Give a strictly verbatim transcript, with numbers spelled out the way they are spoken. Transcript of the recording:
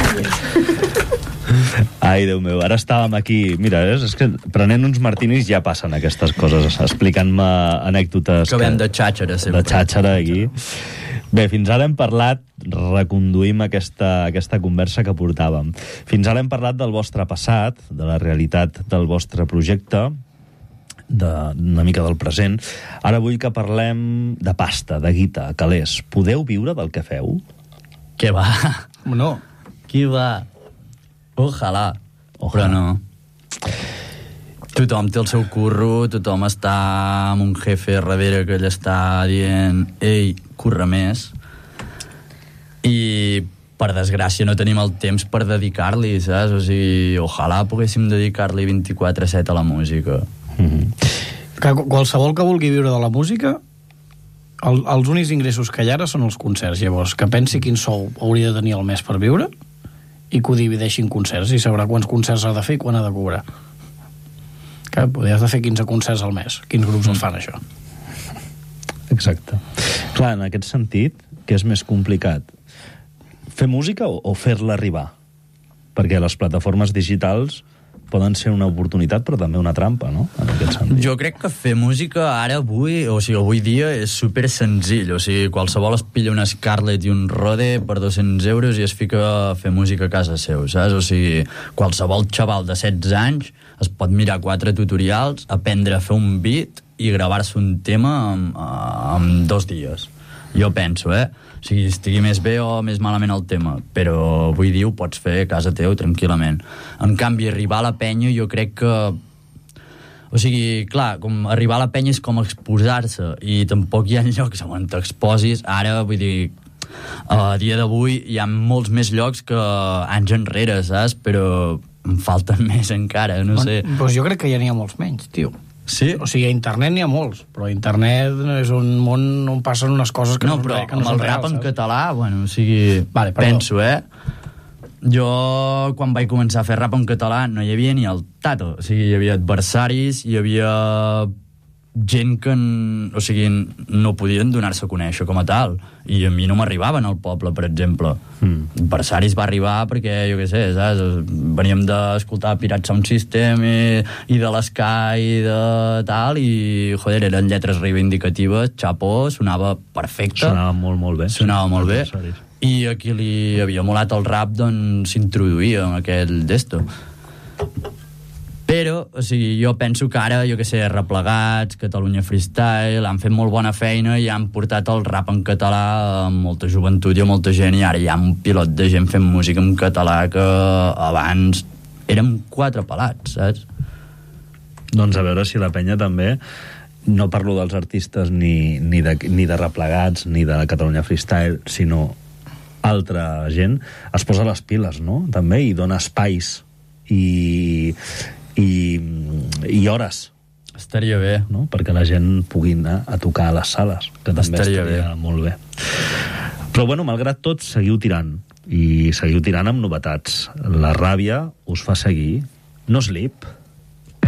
Ai, Déu meu, ara estàvem aquí... Mira, és, és que prenent uns martinis ja passen aquestes coses, explicant-me anècdotes... Que vam de xàxera, sempre. De xàxera, aquí. Bé, fins ara hem parlat, reconduïm aquesta, aquesta conversa que portàvem. Fins ara hem parlat del vostre passat, de la realitat del vostre projecte, de, una mica del present. Ara vull que parlem de pasta, de guita, calés. Podeu viure del que feu? Què va? No. Qui va? Ojalà. Ojalà. Però no. Tothom té el seu curro, tothom està amb un jefe darrere que ell està dient ei, curra més. I, per desgràcia, no tenim el temps per dedicar-li, saps? O sigui, ojalà poguéssim dedicar-li vint-i-quatre set a la música. Mm-hmm. Que qualsevol que vulgui viure de la música, el, els únics ingressos que hi ha ara són els concerts. Llavors, que pensi quin sou hauria de tenir al mes per viure i que ho divideixi en concerts i sabrà quants concerts ha de fer i quan ha de cobrar. Que podries de fer quinze concerts al mes. Quins grups mm. els fan, això? Exacte. Clar, en aquest sentit, que és més complicat? Fer música o, o fer-la arribar? Perquè les plataformes digitals poden ser una oportunitat, però també una trampa, no? En aquest sentit. Jo crec que fer música ara, avui, o sigui, avui dia és super senzill. O sigui, qualsevol es pilla una Scarlett i un Rode per dos-cents euros i es fica a fer música a casa seu, saps? O sigui, qualsevol xaval de setze anys es pot mirar quatre tutorials, aprendre a fer un beat i gravar-se un tema en, en dos dies. Jo penso, eh? O sigui, estigui més bé o més malament el tema, però avui dia ho pots fer a casa teu tranquil·lament. En canvi, arribar a la penya jo crec que... O sigui, clar, com arribar a la penya és com exposar-se i tampoc hi ha llocs on t'exposis. Ara, vull dir, a dia d'avui hi ha molts més llocs que anys enrere, saps? Però em falten més encara, no sé. Doncs jo crec que ja n'hi ha molts menys, tio. Sí? O sigui, a internet n'hi ha molts, però a internet és un món on passen unes coses que no, no, però que no amb són el rap reals, en saps? català, bueno, o sigui, vale, penso, eh? Jo, quan vaig començar a fer rap en català, no hi havia ni el tato. O sigui, hi havia adversaris, hi havia gent que, o sigui, no podien donar-se a conèixer com a tal. I a mi no m'arribaven al poble, per exemple. Mm. Adversaris va arribar perquè, jo què sé, saps? Veníem d'escoltar Pirate Sound System i, i de l'Sky i de tal, i, joder, eren lletres reivindicatives, Chapo, sonava perfecte. Sonava molt, molt bé. Sonava molt bé. I a qui li havia molat el rap, doncs, s'introduïa en aquell d'esto. Però, o sigui, jo penso que ara, jo què sé, Replegats, Catalunya Freestyle, han fet molt bona feina i han portat el rap en català a molta joventut i a molta gent, i ara hi ha un pilot de gent fent música en català que abans érem quatre pelats, saps? Doncs a veure si la penya també, no parlo dels artistes ni, ni, de, ni de Replegats ni de Catalunya Freestyle, sinó altra gent, es posa les piles, no? També, i dona espais i... I, i hores. Estaria bé. No? Perquè la gent pugui anar a tocar a les sales, que també estaria, estaria bé. Molt bé. Però, bueno, malgrat tot, seguiu tirant. I seguiu tirant amb novetats. La ràbia us fa seguir. No Sleep,